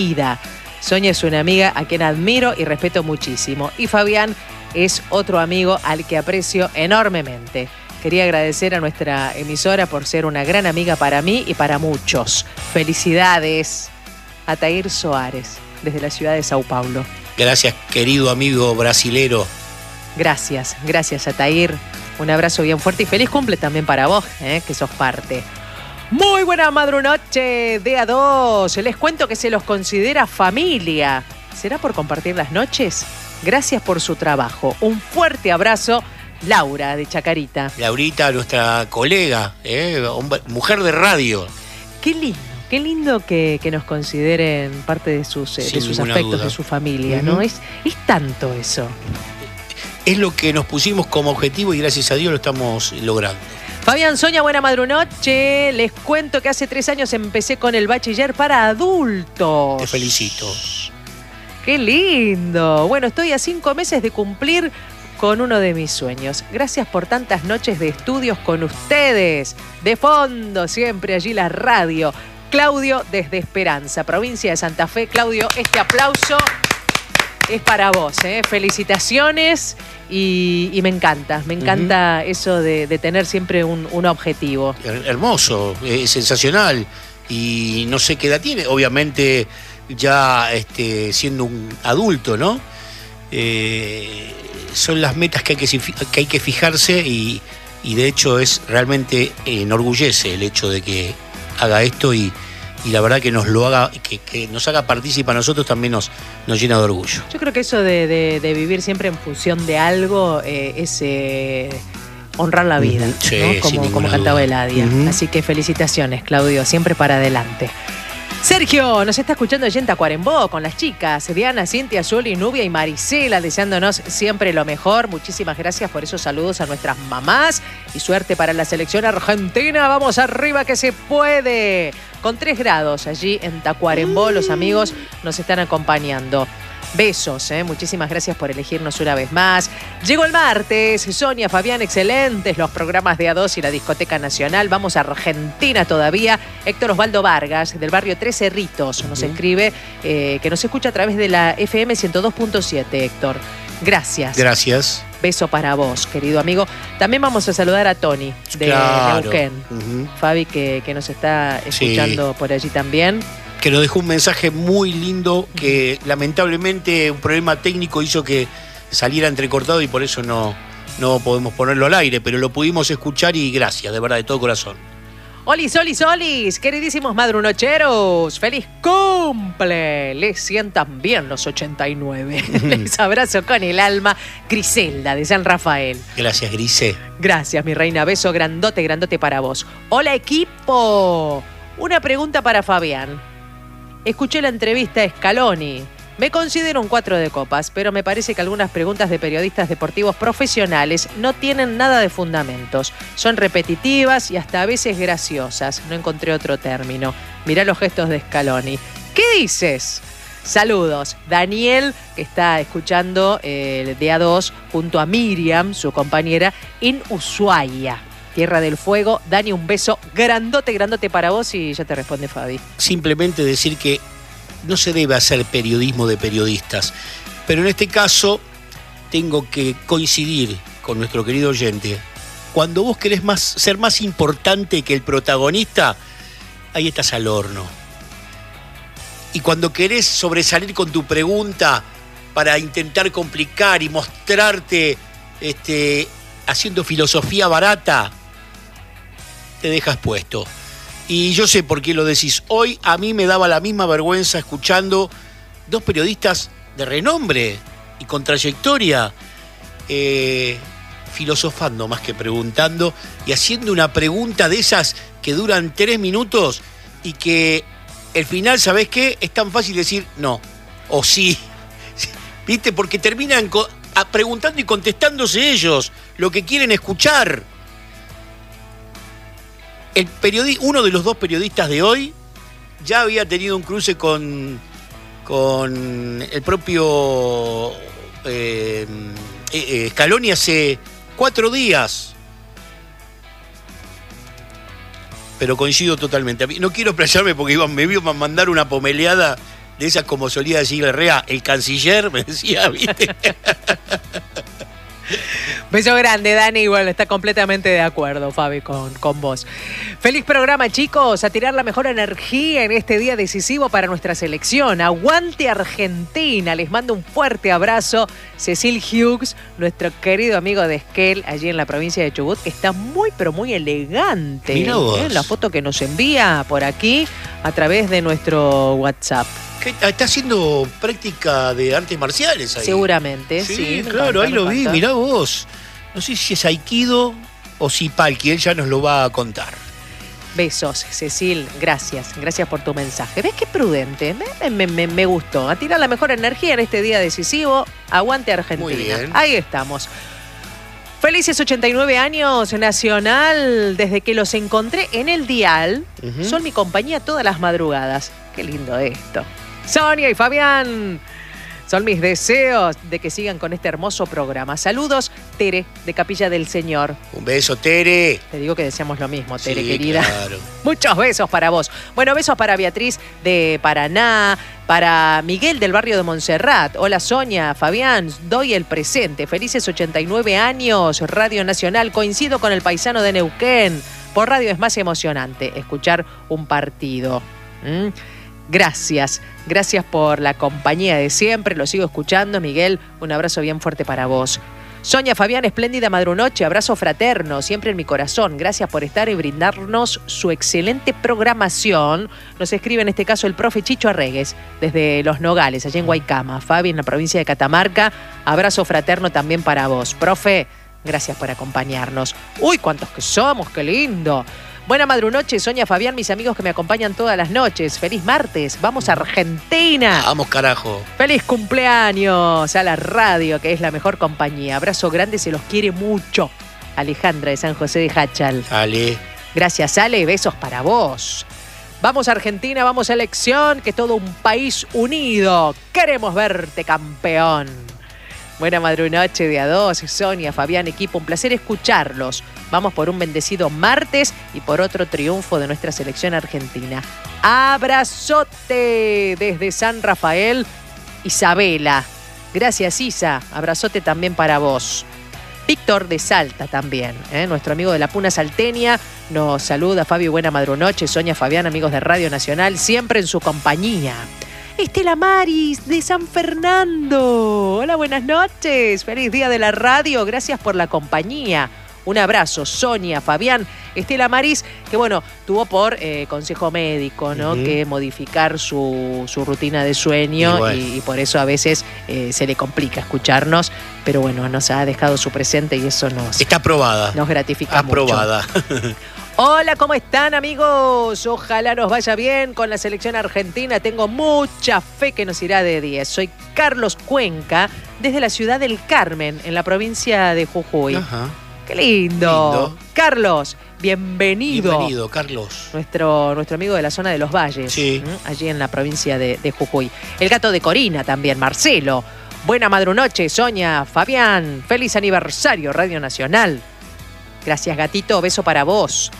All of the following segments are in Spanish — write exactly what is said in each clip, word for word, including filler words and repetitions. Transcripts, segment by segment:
vida. Sonia es una amiga a quien admiro y respeto muchísimo. Y Fabián es otro amigo al que aprecio enormemente. Quería agradecer a nuestra emisora por ser una gran amiga para mí y para muchos. Felicidades. Atair Soares, desde la ciudad de Sao Paulo. Gracias, querido amigo brasilero. Gracias, gracias, Atair. Un abrazo bien fuerte y feliz cumple también para vos, ¿eh? Que sos parte. Muy buena madrunoche de A dos. Les cuento que se los considera familia. ¿Será por compartir las noches? Gracias por su trabajo. Un fuerte abrazo, Laura de Chacarita. Laurita, nuestra colega, ¿eh? Mujer de radio. Qué lindo, qué lindo que, que nos consideren parte de sus, de sus aspectos, duda. De su familia, uh-huh. ¿no? Es, es tanto eso. Es lo que nos pusimos como objetivo y gracias a Dios lo estamos logrando. Fabián, Sonia, buena madrunoche. Les cuento que hace tres años empecé con el bachiller para adultos. Te felicito. ¡Qué lindo! Bueno, estoy a cinco meses de cumplir con uno de mis sueños. Gracias por tantas noches de estudios con ustedes. De fondo, siempre allí la radio. Claudio, desde Esperanza, provincia de Santa Fe. Claudio, este aplauso es para vos, ¿eh? Felicitaciones y, y me encanta. Me encanta uh-huh. eso de, de tener siempre un, un objetivo. Hermoso, es sensacional. Y no sé qué edad tiene. Obviamente ya este, siendo un adulto, ¿no? Eh, son las metas que hay que, que, hay que fijarse y, y de hecho es realmente enorgullece el hecho de que haga esto y, y la verdad que nos lo haga, que, que nos haga partícipe a nosotros también nos, nos llena de orgullo. Yo creo que eso de, de, de vivir siempre en función de algo eh, es eh, honrar la vida, uh-huh. sí, ¿no? Como, como cantaba Eladia. Uh-huh. Así que felicitaciones, Claudio, siempre para adelante. Sergio, nos está escuchando allí en Tacuarembó con las chicas, Diana, Cintia, Zuli, Nubia y Marisela, deseándonos siempre lo mejor. Muchísimas gracias por esos saludos a nuestras mamás y suerte para la selección argentina. Vamos arriba que se puede. Con tres grados allí en Tacuarembó, los amigos nos están acompañando. Besos, ¿eh? Muchísimas gracias por elegirnos una vez más. Llegó el martes, Sonia, Fabián, excelentes los programas de A dos y la Discoteca Nacional. Vamos a Argentina todavía. Héctor Osvaldo Vargas, del barrio Tres Cerritos, nos uh-huh. escribe eh, que nos escucha a través de la F M ciento dos punto siete, Héctor. Gracias. Gracias. Beso para vos, querido amigo. También vamos a saludar a Tony, de claro. Neuquén. Uh-huh. Fabi, que, que nos está escuchando sí. por allí también. Que nos dejó un mensaje muy lindo que lamentablemente un problema técnico hizo que saliera entrecortado y por eso no, no podemos ponerlo al aire, pero lo pudimos escuchar y gracias, de verdad, de todo corazón. Olis, olis, olis, queridísimos madrunocheros, feliz cumple. Les sientan bien los ochenta y nueve. Les abrazo con el alma. Griselda, de San Rafael. Gracias, Grise. Gracias, mi reina. Beso grandote, grandote para vos. Hola, equipo. Una pregunta para Fabián. Escuché la entrevista a Scaloni. Me considero un cuatro de copas, pero me parece que algunas preguntas de periodistas deportivos profesionales no tienen nada de fundamentos. Son repetitivas y hasta a veces graciosas. No encontré otro término. Mirá los gestos de Scaloni. ¿Qué dices? Saludos. Daniel, que está escuchando eh, de A dos junto a Miriam, su compañera, en Ushuaia. Tierra del Fuego. Dani, un beso grandote, grandote para vos y ya te responde Fabi. Simplemente decir que no se debe hacer periodismo de periodistas, pero en este caso tengo que coincidir con nuestro querido oyente. Cuando vos querés más, ser más importante que el protagonista, ahí estás al horno. Y cuando querés sobresalir con tu pregunta para intentar complicar y mostrarte este, haciendo filosofía barata, te dejas puesto. Y yo sé por qué lo decís. Hoy a mí me daba la misma vergüenza escuchando dos periodistas de renombre y con trayectoria, eh, filosofando más que preguntando y haciendo una pregunta de esas que duran tres minutos y que el final, ¿sabés qué? Es tan fácil decir no o sí. ¿Viste? Porque terminan co- a preguntando y contestándose ellos lo que quieren escuchar. El periodi- uno de los dos periodistas de hoy ya había tenido un cruce con, con el propio eh, eh, Scaloni hace cuatro días. Pero coincido totalmente. No quiero explayarme porque iba, me iba a mandar una pomeleada de esas, como solía decir Herrera, el canciller, me decía, ¿viste? Beso grande, Dani. Bueno, está completamente de acuerdo, Fabi, con, con vos. Feliz programa, chicos. A tirar la mejor energía en este día decisivo para nuestra selección. Aguante Argentina. Les mando un fuerte abrazo. Cecil Hughes, nuestro querido amigo de Esquel, allí en la provincia de Chubut, que está muy, pero muy elegante. Mirá vos. ¿Eh? La foto que nos envía por aquí a través de nuestro WhatsApp. Está haciendo práctica de artes marciales ahí. Seguramente, sí. Sí, me claro, encanta, ahí lo me vi, encanta. mirá vos. No sé si es aikido o si palki, él ya nos lo va a contar. Besos, Cecil, gracias, gracias por tu mensaje. ¿Ves qué prudente? Me, me, me, me gustó. A tirar la mejor energía en este día decisivo. Aguante Argentina. Muy bien. Ahí estamos. Felices ochenta y nueve años, Nacional. Desde que los encontré en el dial, uh-huh. son mi compañía todas las madrugadas. Qué lindo esto. Sonia y Fabián, son mis deseos de que sigan con este hermoso programa. Saludos, Tere, de Capilla del Señor. Un beso, Tere. Te digo que deseamos lo mismo, Tere, sí, querida. Claro. Muchos besos para vos. Bueno, besos para Beatriz de Paraná, para Miguel del barrio de Montserrat. Hola, Sonia, Fabián, doy el presente. Felices ochenta y nueve años, Radio Nacional. Coincido con el paisano de Neuquén. Por radio es más emocionante escuchar un partido. ¿Mm? Gracias, gracias por la compañía de siempre, lo sigo escuchando, Miguel, un abrazo bien fuerte para vos. Sonia, Fabián, espléndida madrunoche, abrazo fraterno, siempre en mi corazón, gracias por estar y brindarnos su excelente programación. Nos escribe en este caso el profe Chicho Arregues, desde Los Nogales, allá en Guaycama. Fabi, en la provincia de Catamarca, abrazo fraterno también para vos. Profe, gracias por acompañarnos. Uy, cuántos que somos, qué lindo. Buena madrunoche, Sonia, Fabián, mis amigos que me acompañan todas las noches. Feliz martes, vamos a Argentina. Vamos, carajo. Feliz cumpleaños a la radio, que es la mejor compañía. Abrazo grande, se los quiere mucho. Alejandra de San José de Hachal. Ale. Gracias, Ale, besos para vos. Vamos a Argentina, vamos a elección, que es todo un país unido. Queremos verte, campeón. Buena madrunoche de a dos, Sonia, Fabián, equipo, un placer escucharlos. Vamos por un bendecido martes y por otro triunfo de nuestra selección argentina. Abrazote desde San Rafael, Isabela. Gracias, Isa. Abrazote también para vos. Víctor de Salta también, ¿eh? Nuestro amigo de la Puna Salteña, nos saluda. Fabio, buena madrunoche. Sonia, Fabián, amigos de Radio Nacional, siempre en su compañía. Estela Maris de San Fernando. Hola, buenas noches. Feliz día de la radio. Gracias por la compañía. Un abrazo, Sonia, Fabián, Estela Maris, que bueno, tuvo por eh, consejo médico, ¿no? Uh-huh. Que modificar su, su rutina de sueño y, bueno. y, y por eso a veces eh, se le complica escucharnos, pero bueno, nos ha dejado su presente y eso nos... Está aprobada. Nos gratifica aprobada. mucho. Aprobada. Hola, ¿cómo están, amigos? Ojalá nos vaya bien con la selección argentina. Tengo mucha fe que nos irá de diez. Soy Carlos Cuenca, desde la ciudad del Carmen, en la provincia de Jujuy. Ajá. ¡Qué lindo! lindo! Carlos, bienvenido. Bienvenido, Carlos. Nuestro, nuestro amigo de la zona de los Valles, sí. ¿m? Allí en la provincia de, de Jujuy. El gato de Corina también, Marcelo. Buena madrunoche, Sonia, Fabián. Feliz aniversario, Radio Nacional. Gracias, gatito. Beso para vos.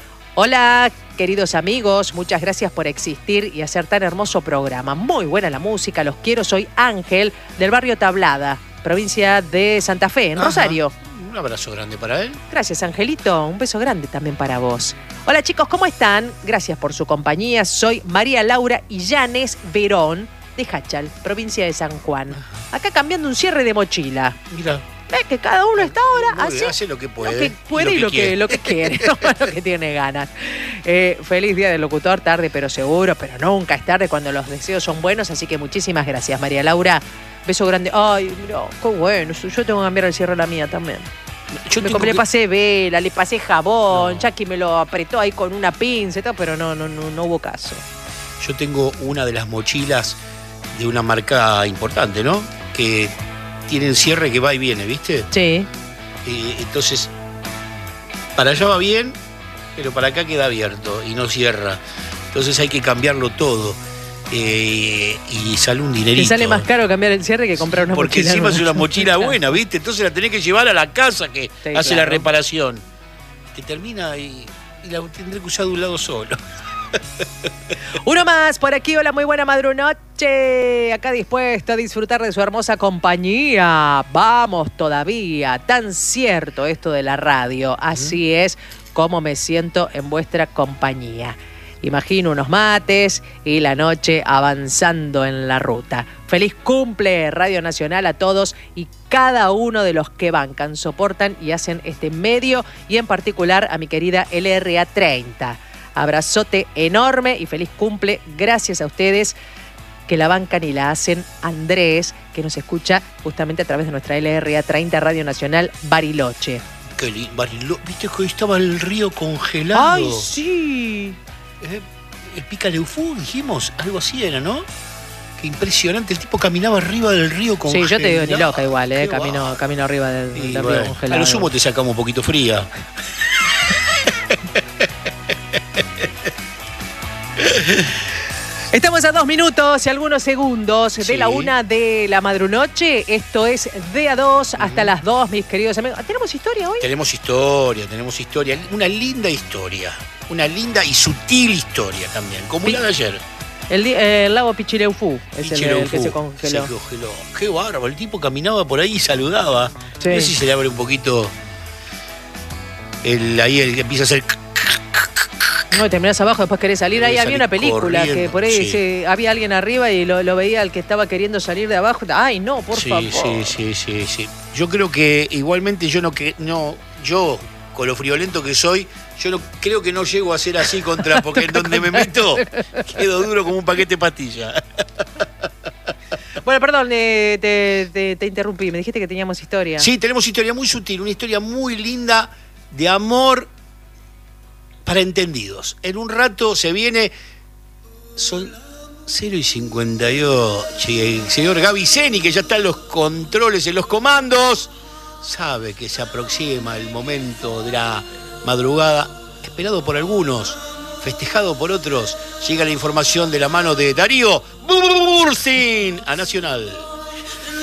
Hola, queridos amigos. Muchas gracias por existir y hacer tan hermoso programa. Muy buena la música. Los quiero. Soy Ángel, del barrio Tablada, provincia de Santa Fe, en Ajá. Rosario. Un abrazo grande para él. Gracias, Angelito. Un beso grande también para vos. Hola, chicos. ¿Cómo están? Gracias por su compañía. Soy María Laura Illanes Verón, de Hachal, provincia de San Juan. Ajá. Acá cambiando un cierre de mochila. Mira. ¿Ves que cada uno está ahora así? Hace lo que puede. Lo que puede y lo que, y lo que, lo que quiere, no lo que tiene ganas. Eh, feliz día del locutor, tarde pero seguro, pero nunca es tarde cuando los deseos son buenos, así que muchísimas gracias, María Laura. Beso grande. Ay, mira, qué bueno. Yo tengo que cambiar el cierre a la mía también. Yo me compré, que... le pasé vela, le pasé jabón, no. Jackie me lo apretó ahí con una pinza y todo, pero no, no, no, no hubo caso. Yo tengo una de las mochilas de una marca importante, ¿no? Que tiene el cierre que va y viene, ¿viste? Sí. Y entonces, para allá va bien, pero para acá queda abierto y no cierra. Entonces hay que cambiarlo todo. Eh, y sale un dinerito. Y sale más caro cambiar el cierre que comprar una Porque mochila. Porque encima es una mochila buena, ¿viste? Entonces la tenés que llevar a la casa que sí, hace claro. la reparación. Te termina y, y la tendré que usar de un lado solo. Uno más por aquí. Hola, muy buena madrunoche. Acá dispuesto a disfrutar de su hermosa compañía. Vamos todavía. Tan cierto esto de la radio. Así mm. es como me siento en vuestra compañía. Imagino unos mates y la noche avanzando en la ruta. Feliz cumple Radio Nacional a todos y cada uno de los que bancan, soportan y hacen este medio, y en particular a mi querida L R A treinta. Abrazote enorme y feliz cumple. Gracias a ustedes que la bancan y la hacen. Andrés, que nos escucha justamente a través de nuestra L R A treinta Radio Nacional Bariloche. Qué lindo, Bariloche. ¿Viste que hoy estaba el río congelado? ¡Ay, sí! Eh, el Picaleufú, dijimos, algo así era, ¿no? Qué impresionante, el tipo caminaba arriba del río congelado. Sí, yo te digo ni loca igual, ¿eh? Camino, camino arriba del, del río bueno, congelado. A lo sumo te sacamos un poquito fría. Estamos a dos minutos y algunos segundos sí. de la una de la madrunoche. Esto es de a dos uh-huh. hasta las dos, mis queridos amigos. ¿Tenemos historia hoy? Tenemos historia, tenemos historia. Una linda historia. Una linda y sutil historia también, como Pi- la de ayer. El, el lago Pichileufú es el, el que se congeló. Se congeló. Qué bárbaro, el tipo caminaba por ahí y saludaba. Sí. No sé si se le abre un poquito el, ahí el que empieza a hacer... No, terminás abajo, después querés salir. Ahí había una película corriendo, que por ahí sí. se, había alguien arriba y lo, lo veía el que estaba queriendo salir de abajo. Ay, no, por sí, favor. Sí, sí, sí, sí. Yo creo que igualmente yo no que no yo con lo friolento que soy, yo no creo que no llego a ser así contra, porque en donde me meto quedo duro como un paquete de pastillas. Bueno, perdón, eh, te, te, te interrumpí. Me dijiste que teníamos historia. Sí, tenemos historia muy sutil, una historia muy linda de amor para entendidos. En un rato se viene. Son cero y cincuenta y ocho. Y el señor Gaby Zeni, que ya está en los controles, en los comandos, sabe que se aproxima el momento de la madrugada, esperado por algunos, festejado por otros. Llega la información de la mano de Darío Bursin a Nacional.